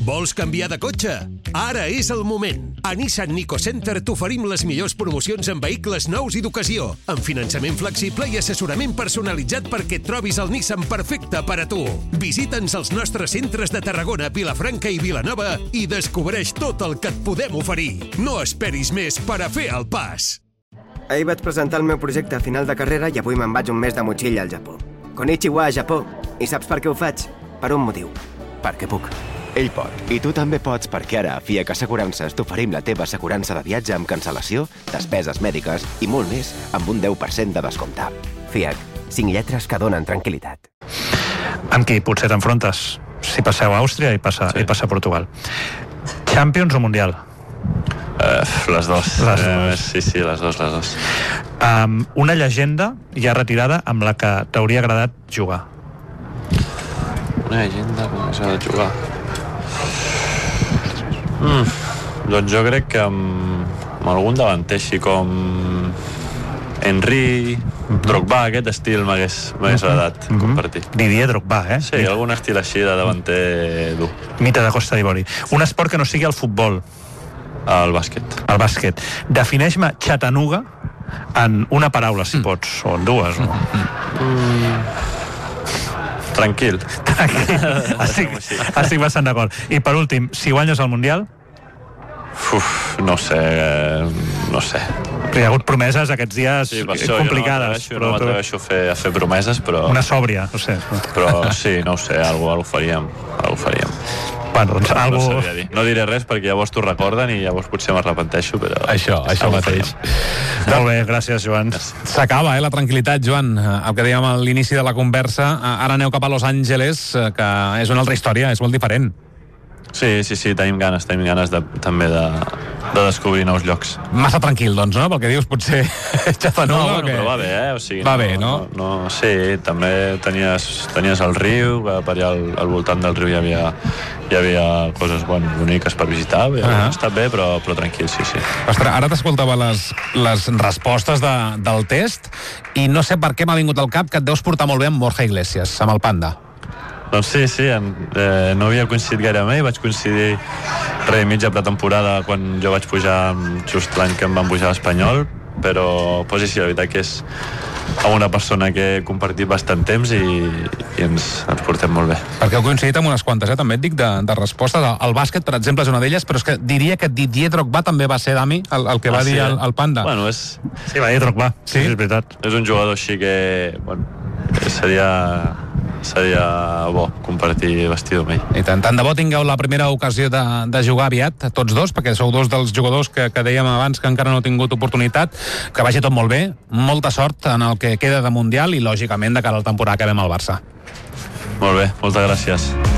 Vols canviar de cotxe? Ara és el moment. A Nissan Nico Center t'oferim les millors promocions en vehicles nous i d'ocasió, amb finançament flexible i assessorament personalitzat perquè et trobis el Nissan perfecte per a tu. Visita'ns als nostres centres de Tarragona, Vilafranca i Vilanova i descobreix tot el que et podem oferir. No esperis més per a fer el pas. Ahir vaig presentar el meu projecte a final de carrera i avui me'n vaig un mes de motxilla al Japó. Konnichiwa, Japó. I saps per què ho faig? Per un motiu. Perquè puc. Ell pot. I tu també pots perquè ara a FIAC Assegurances t'oferim la teva assegurança de viatge amb cancel·lació, despeses mèdiques i molt més amb un 10% de descompte. FIAC. 5 lletres que donen tranquil·litat. Amb qui potser t'enfrontes? Si passeu a Àustria i passa a Portugal. Champions o Mundial? Les dos. Sí, les dos. Una llegenda ja retirada amb la que t'hauria agradat jugar. Una llegenda que m'hauria agradat jugar. Doncs jo crec que amb algun davanter així com Henry, Drogba, aquest estil m'hagués agradat compartir. Didier Drogba, eh? Sí, algun estil així de davanter dur. Mite de Costa d'Ivori. Un esport que no sigui el futbol. El bàsquet. El bàsquet. Defineix-me Chattanooga en una paraula, si pots, o en dues, no? Tranquil. Estic bastant d'acord. I per últim, si guanyes el Mundial? No sé. Hi ha hagut promeses aquests dies complicades. Jo no m'atreveixo a fer promeses, però... Una sòbria, no sé. Però sí, no ho sé, alguna ho faríem. Bueno, doncs no diré res perquè llavors t'ho recorden i llavors potser m'arrepenteixo, però... Això mateix. Molt bé, gràcies, Joan. S'acaba, la tranquil·litat, Joan. El que dèiem a l'inici de la conversa, ara aneu cap a Los Angeles, que és una altra història, és molt diferent. Sí, tenim ganes també de descobrir nous llocs. Massa tranquil, doncs, no? Pel que dius, potser Chattanooga... No, però va bé, O sigui, va bé, no? Sí, també tenies el riu, per allà al voltant del riu hi havia coses boniques per visitar, ha estat bé, però tranquil, sí. Ostres, ara t'escoltava les respostes del test i no sé per què m'ha vingut al cap que et deus portar molt bé amb Borja Iglesias, amb el Panda. Doncs sí, no havia coincidit gaire amb ell, vaig coincidir mitja pretemporada quan jo vaig pujar just l'any que em van pujar a l'Espanyol, però sí, la veritat que és una persona que he compartit bastant temps i ens portem molt bé. Perquè heu coincidit amb unes quantes, també et dic, de respostes. El bàsquet, per exemple, és una d'elles, però és que diria que Didier Drogba també va ser, Dami, el que va dir el Panda. Bueno, sí, va dir Drogba, sí, és veritat. És un jugador així que, seria bo compartir vestidor amb ell. I tant de bo tingueu la primera ocasió de jugar aviat, tots dos, perquè sou dos dels jugadors que dèiem abans que encara no heu tingut oportunitat. Que vagi tot molt bé, molta sort en el que queda de Mundial i, lògicament, de cara a la temporada que ve amb el Barça. Molt bé, moltes gràcies.